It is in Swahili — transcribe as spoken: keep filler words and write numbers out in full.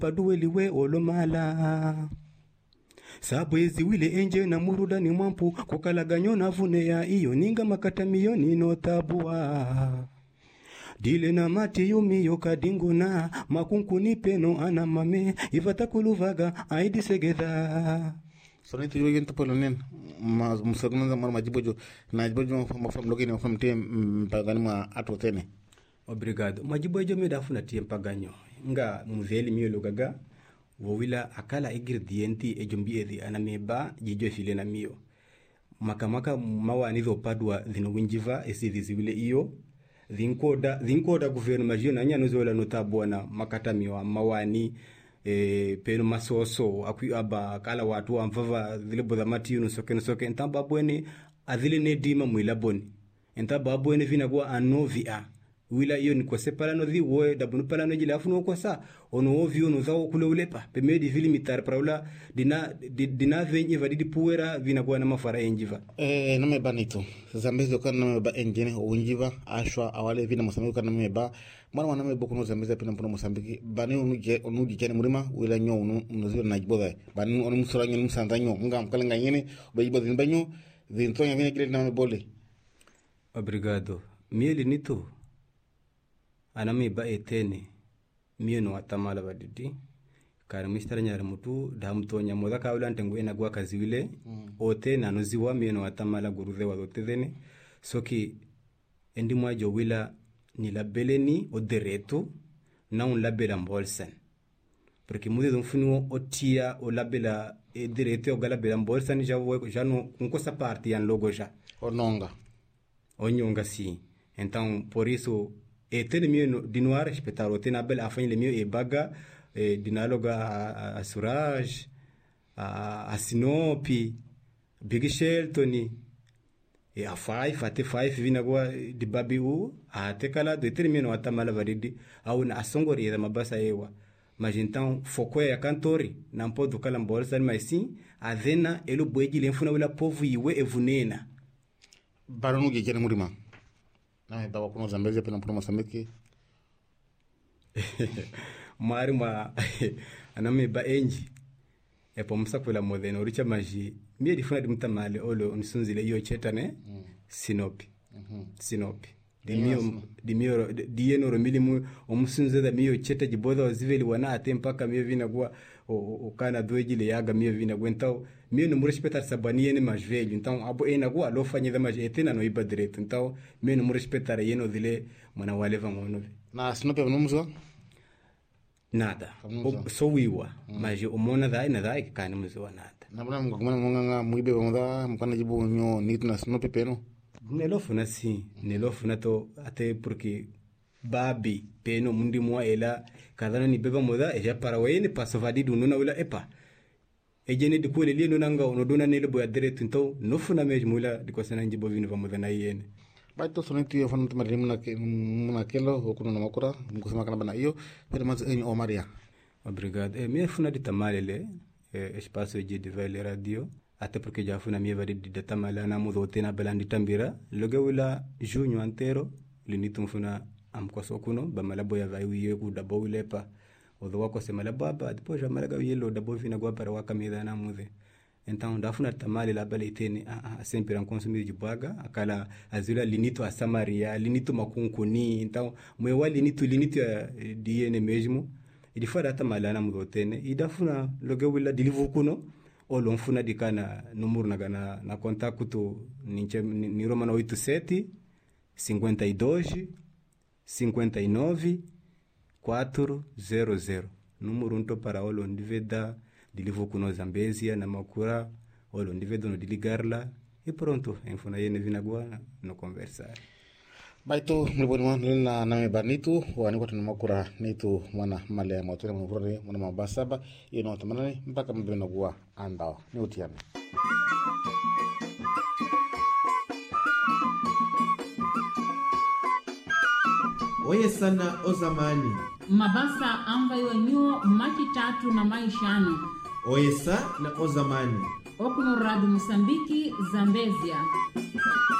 paduweliwe olomala sabwezi wile enje na muruda ni mwampu kukalaganyo na vune ya iyo ninga makata miyoni no tabua dile na mati yumi yokadinguna makunkuni peno ana mame ivata kuluvaga aidi segeda soni tu yogen to polonen ma musagna ma majibojo na jibojo ma fam logene fam te pagani ma atotene. Obrigado. Majibojo me dafuna tie paganyo nga muveli miyo logaga wowila akala ingredienti e jombi edi anameba jijo file na miyo makamaka mawani dho padwa dhino winjiva esi dhiziwile iyo dhinkoda dhinkoda guvernema jio na nyano zola notabwa na makata miyo mawani e, peno masoso akui aba kala watu amvava dhile bodha mati yunu soke nusoke entamba bwene adhile ne dima mwila boni entamba bwene vina gua anovia wila iyo ni kwa sepala no dhi woe dabunu pala no jila afuno kwa sa ono ovio no dhao kule ulepa pemedi vili mitari praula dina dina venye vadidi puwera vina kwa na mafara enjiva eh name banito zambezi kwa name ba enjine unjiva ashwa awale vina Mosambiki kwa name ba mwana wana name boku no zambezi pina mpono Mosambiki bani unuje onudi jene murima wila nyo unu unuzio na jiboda bani onu musura nyo musanda nyo mga mkala nga yene ubajiboda zinbanyo zintonya vina kile name bole. Obrigado. Mieli nito anami ba etene miyo no atamala badidi kare mistara nyara mutu da mtonya moda kawla ntengo ena gwa kaziwile mm. ote na noziwa miyo no atamala guruze wa dotedene soki endi mwajo wila ni labeleni o dereto na un labela mbolsen porque mude don funwo otia o labela e dereto o galabela mbolsen jawo jano kunkosa parti yan logo ja ononga onyonga si então por isso e tene mio dinoar respetar o tene abel afanye le mio e baga e dinaloga a, a suraj a, a sinopi big sheltoni e a five ate five vinagwa di babi u a te kala de tene mio atamala varidi au na asongori da mabasa ewa mas então foko ya kantori na mpodo kala mbolsa mas sim a vena elo boeji le mfuna wala povu iwe evunena baronu ge kene murima na baba kuno Zambezi pena mpono Mosambiki mari ma aname ba enji e pomsa kwela modeno richa maji mie difuna dimtamale olo nsunzile iyo chetane mm. sinopi mm-hmm. sinopi dimio dimio dieno romilimu omusunze da mio cheta jiboda oziveli wana atempaka mie vina kwa ukana dwejile yaga mie vina gwentao mie no murespectar sabani ene majvelho então abo ena kwa lo fanye da majetena no iba direto então mie no murespectar yeno dile mwana waleva ngono na sinopi nomuzwa nada o, so wiwa mm. mas umona dai na dai kana muzwa nada na bwana mngomana mnganga muibe bamda mkana jibu nyo nit na sinopi peno nelofu na si nelofu na to ate porque babi peno mundi mwa ela kadana ni beba moda eja para wene paso vadidu nuna wala epa ejene de kole lieno nanga ono dona nele boya direct nto nofu na mej mula diko sana njibo vinu va moda na yene baito soneti yo fanu tamari muna ke muna kelo okuno na makura mkusema kana bana iyo pero mas enyo o Maria. Obrigado. E me funa di tamalele e espaço de de radio até porque já fui na minha vida de datamala na mudo tena belandi tambira loge wila junho antero linitum funa amkoso kuno bamala boya vai wiye ku dabo wilepa odo wako semala baba depois já malaga yelo dabo vina gwa para waka mida na mude então dafuna tamale la bale tene a a sempre en consumir de baga akala azula linito a Samaria linito makunkuni então mwe wali linito linito di ene mesmo ili fada tamala na mudo tene idafuna loge wila dilivu kuno olo mfuna dikana numuru na gana na kontakutu ninche ni Roma na oito sete cinquenta e dois cinquenta e nove quatro zero zero numuru nto para olo ndiveda dilivu kuno Zambezia na makura olo ndiveda no diligarla e pronto enfuna yene vinagwa no conversar baito mliboni mwana na name banitu wani kwa tunamakura nitu mwana male ya motore mwana mwana mabasaba yeno tamanani mpaka mbena gua andao ni utiane oye sana o zamani mabasa ambayo nyuo maki tatu na maishano oye sa na o zamani okuno radu Mosambiki Zambezia